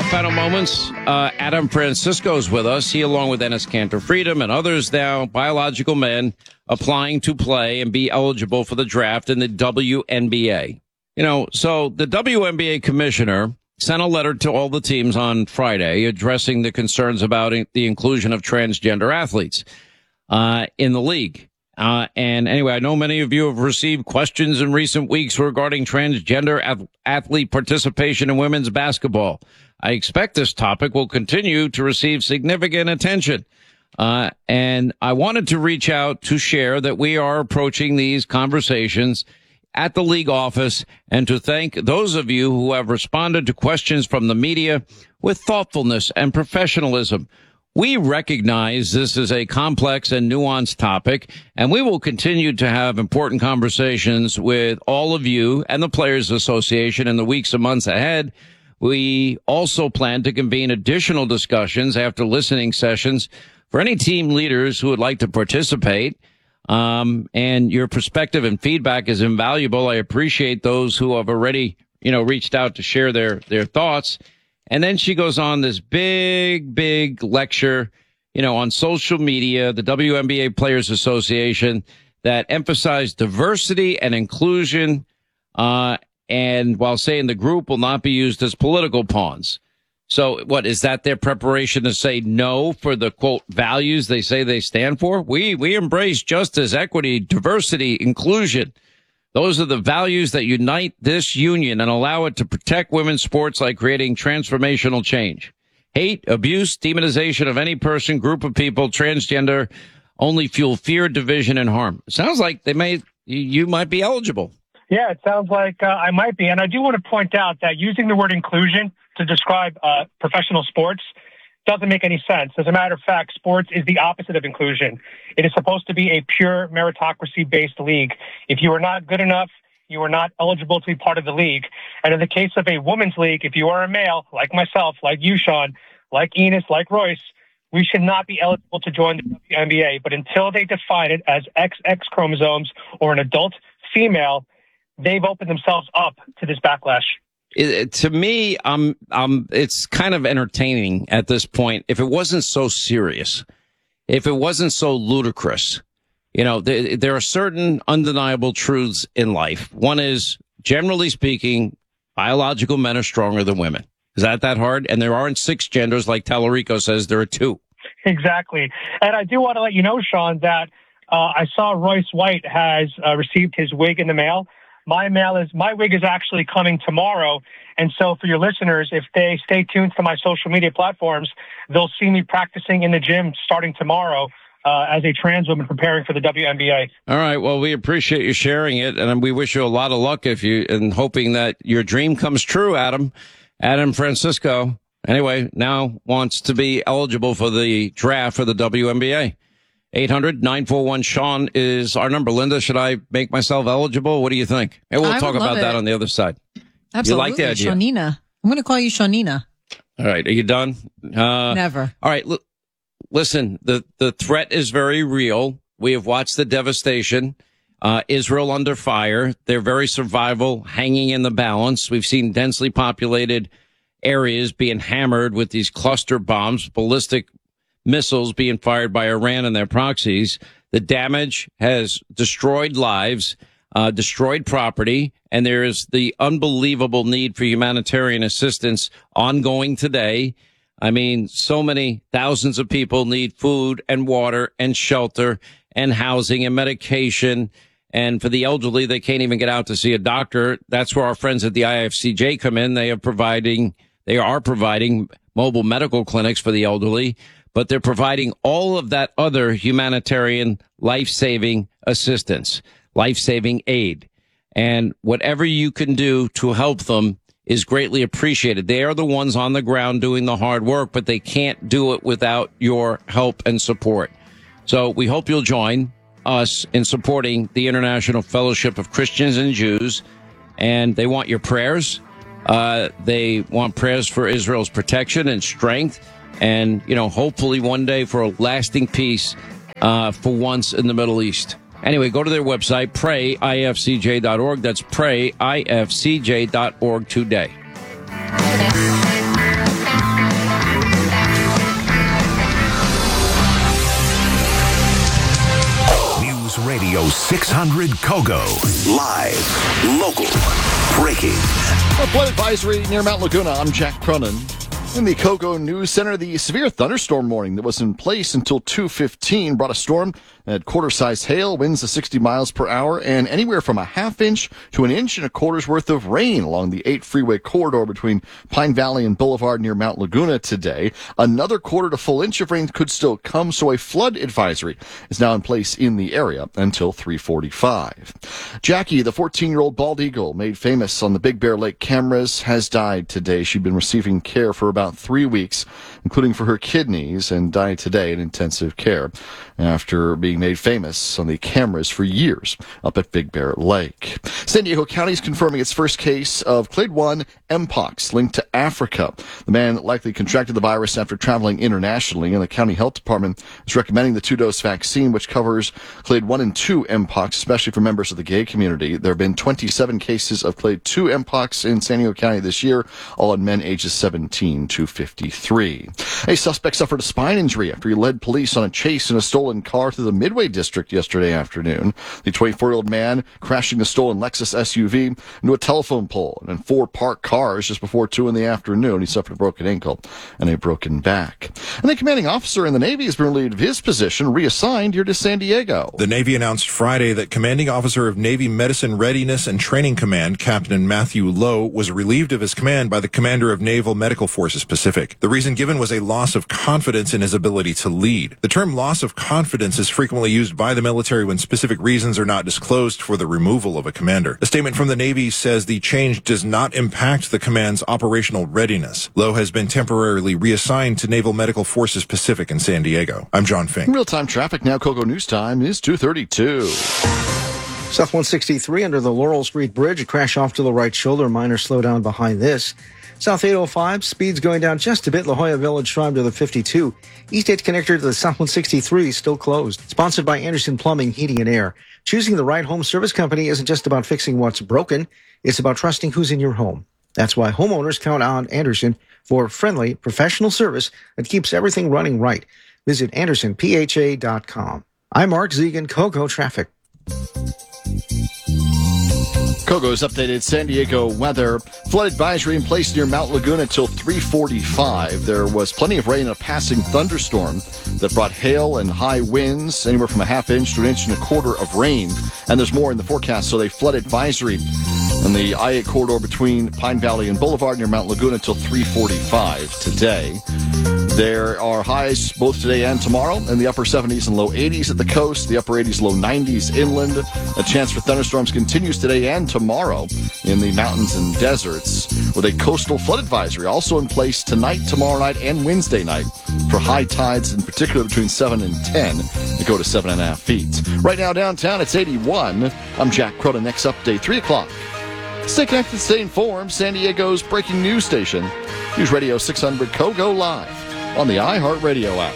Final moments. Adam Francisco's with us. He, along with Ennis Cantor Freedom and others now, biological men applying to play and be eligible for the draft in the WNBA. So the WNBA commissioner sent a letter to all the teams on Friday addressing the concerns about the inclusion of transgender athletes in the league. And anyway, I know many of you have received questions in recent weeks regarding transgender athlete participation in women's basketball. I expect this topic will continue to receive significant attention. And I wanted to reach out to share that we are approaching these conversations at the league office and to thank those of you who have responded to questions from the media with thoughtfulness and professionalism. We recognize this is a complex and nuanced topic, and we will continue to have important conversations with all of you and the Players Association in the weeks and months ahead. We also plan to convene additional discussions after listening sessions for any team leaders who would like to participate. And your perspective and feedback is invaluable. I appreciate those who have already, reached out to share their thoughts. And then she goes on this big lecture, on social media, the WNBA Players Association, that emphasized diversity and inclusion, and while saying the group will not be used as political pawns. So what is that, their preparation to say no for the, quote, values they say they stand for? We embrace justice, equity, diversity, inclusion. Those are the values that unite this union and allow it to protect women's sports like creating transformational change. Hate, abuse, demonization of any person, group of people, transgender, only fuel fear, division, and harm. It sounds like you might be eligible. Yeah, it sounds like I might be. And I do want to point out that using the word inclusion to describe professional sports doesn't make any sense. As a matter of fact, sports is the opposite of inclusion. It is supposed to be a pure meritocracy-based league. If you are not good enough, you are not eligible to be part of the league. And in the case of a women's league, if you are a male, like myself, like you, Sean, like Enos, like Royce, we should not be eligible to join the WNBA. But until they define it as XX chromosomes or an adult female, they've opened themselves up to this backlash. To me, it's kind of entertaining at this point. If it wasn't so serious, if it wasn't so ludicrous, there are certain undeniable truths in life. One is, generally speaking, biological men are stronger than women. Is that hard? And there aren't 6 genders like Tallarico says. There are 2. Exactly. And I do want to let you know, Sean, that I saw Royce White has received his wig in the mail. My wig is actually coming tomorrow. And so for your listeners, if they stay tuned to my social media platforms, they'll see me practicing in the gym starting tomorrow as a trans woman preparing for the WNBA. All right. Well, we appreciate you sharing it. And we wish you a lot of luck and hoping that your dream comes true, Adam. Adam Francisco, anyway, now wants to be eligible for the draft for the WNBA. 800-941-SEAN is our number. Linda, should I make myself eligible? What do you think? And we'll talk about that on the other side. Absolutely. You like the idea? Shawnina. I'm going to call you Shawnina. All right. Are you done? Never. All right. Listen, the threat is very real. We have watched the devastation. Israel under fire. They're very survival, hanging in the balance. We've seen densely populated areas being hammered with these cluster bombs, ballistic missiles being fired by Iran and their proxies. The damage has destroyed lives, destroyed property, and there is the unbelievable need for humanitarian assistance ongoing today. I mean, so many thousands of people need food and water and shelter and housing and medication. And for the elderly, they can't even get out to see a doctor. That's where our friends at the IFCJ come in. They are providing mobile medical clinics for the elderly, but they're providing all of that other humanitarian life-saving assistance, life-saving aid. And whatever you can do to help them is greatly appreciated. They are the ones on the ground doing the hard work, but they can't do it without your help and support. So we hope you'll join us in supporting the International Fellowship of Christians and Jews. And they want your prayers. They want prayers for Israel's protection and strength. And, hopefully one day for a lasting peace for once in the Middle East. Anyway, go to their website, prayifcj.org. That's prayifcj.org today. 600 KOGO. Live, local, breaking. A flood advisory near Mount Laguna. I'm Jack Cronin. In the KOGO News Center, the severe thunderstorm warning that was in place until 2:15 brought a storm that had quarter-size hail, winds of 60 miles per hour, and anywhere from a half-inch to an inch and a quarter's worth of rain along the 8 freeway corridor between Pine Valley and Boulevard near Mount Laguna today. Another quarter to full inch of rain could still come, so a flood advisory is now in place in the area until 3:45. Jackie, the 14-year-old bald eagle made famous on the Big Bear Lake cameras, has died today. She'd been receiving care for about 3 weeks, including for her kidneys, and died today in intensive care after being made famous on the cameras for years up at Big Bear Lake. San Diego County is confirming its first case of Clade 1 Mpox linked to Africa. The man likely contracted the virus after traveling internationally, and the county health department is recommending the 2-dose vaccine, which covers Clade 1 and 2 Mpox, especially for members of the gay community. There have been 27 cases of Clade 2 Mpox in San Diego County this year, all in men ages 17 to 53. A suspect suffered a spine injury after he led police on a chase in a stolen car through the Midway district yesterday afternoon. The 24-year-old man crashing a stolen Lexus SUV into a telephone pole and 4 parked cars just before 2 in the afternoon. He suffered a broken ankle and a broken back. And the commanding officer in the Navy has been relieved of his position, reassigned here to San Diego. The Navy announced Friday that commanding officer of Navy Medicine Readiness and Training Command, Captain Matthew Lowe, was relieved of his command by the commander of Naval Medical Forces Pacific. The reason given was a loss of confidence in his ability to lead. The term loss of confidence is frequently used by the military when specific reasons are not disclosed for the removal of a commander. A statement from the Navy says the change does not impact the command's operational readiness. Lowe has been temporarily reassigned to Naval Medical Forces Pacific in San Diego. I'm John Fink. Real-time traffic now. KOGO News Time is 2:32. South 163 under the Laurel Street Bridge. A crash off to the right shoulder. Minor slowdown behind this. South 805, speeds going down just a bit. La Jolla Village Drive to the 52. East 8 connector to the South 163 still closed. Sponsored by Anderson Plumbing, Heating and Air. Choosing the right home service company isn't just about fixing what's broken. It's about trusting who's in your home. That's why homeowners count on Anderson for friendly, professional service that keeps everything running right. Visit AndersonPHA.com. I'm Mark Zegan, KOGO Traffic. KOGO's updated San Diego weather. Flood advisory in place near Mount Laguna till 3:45. There was plenty of rain and a passing thunderstorm that brought hail and high winds, anywhere from a half inch to an inch and a quarter of rain. And there's more in the forecast, so they flood advisory in the I-8 corridor between Pine Valley and Boulevard near Mount Laguna till 3:45 today. There are highs both today and tomorrow in the upper 70s and low 80s at the coast, the upper 80s, low 90s inland. A chance for thunderstorms continues today and tomorrow in the mountains and deserts, with a coastal flood advisory also in place tonight, tomorrow night, and Wednesday night for high tides, in particular between 7 and 10 that go to 7.5 feet. Right now downtown, it's 81. I'm Jack Cronin. Next update, 3 o'clock. Stay connected, stay informed. San Diego's breaking news station. News Radio 600 KOGO Live on the iHeartRadio app.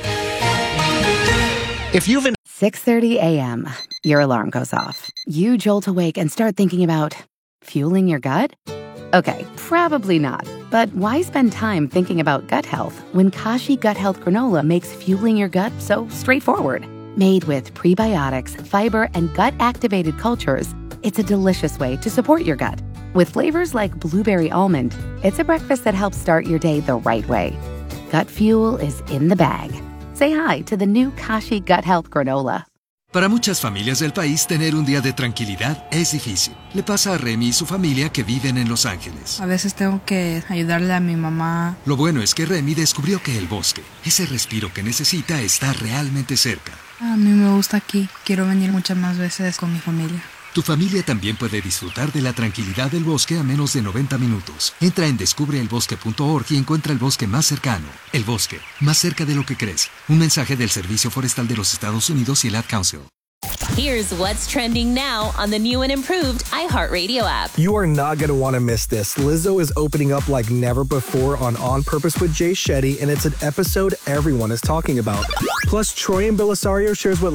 If you've 6:30 a.m., your alarm goes off. You jolt awake and start thinking about fueling your gut? Okay, probably not. But why spend time thinking about gut health when Kashi Gut Health Granola makes fueling your gut so straightforward? Made with prebiotics, fiber, and gut-activated cultures, it's a delicious way to support your gut. With flavors like blueberry almond, it's a breakfast that helps start your day the right way. Gut fuel is in the bag. Say hi to the new Kashi Gut Health Granola. Para muchas familias del país, tener un día de tranquilidad es difícil. Le pasa a Remy y su familia que viven en Los Ángeles. A veces tengo que ayudarle a mi mamá. Lo bueno es que Remy descubrió que el bosque, ese respiro que necesita, está realmente cerca. A mí me gusta aquí. Quiero venir muchas más veces con mi familia. Tu familia también puede disfrutar de la tranquilidad del bosque a menos de 90 minutos. Entra en descubreelbosque.org y encuentra el bosque más cercano. El bosque, más cerca de lo que crees. Un mensaje del Servicio Forestal de los Estados Unidos y el Ad Council. Here's what's trending now on the new and improved iHeartRadio app. You are not going to want to miss this. Lizzo is opening up like never before on Purpose with Jay Shetty, and it's an episode everyone is talking about. Plus, Troy and Belisario shares what